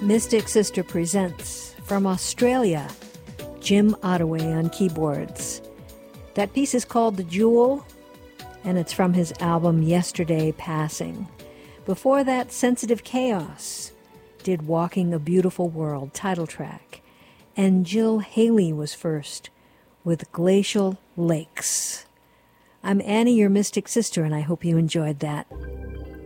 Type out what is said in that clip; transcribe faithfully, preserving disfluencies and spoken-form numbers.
Mystic Sister presents, from Australia, Jim Ottaway on keyboards. That piece is called The Jewel, and it's from his album Yesterday Passing. Before that, Sensitive Chaos did Walking a Beautiful World, title track. And Jill Haley was first with Glacial Lakes. I'm Annie, your Mystic Sister, and I hope you enjoyed that.